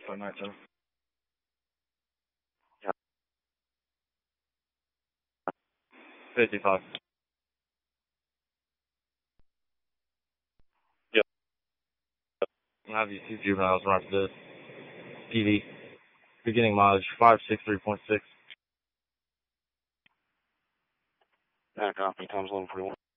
597. Yeah. 55. Yep. I have you 2 juveniles run after this. PD. Beginning mileage 563.6. Yeah, copy. Times 1141.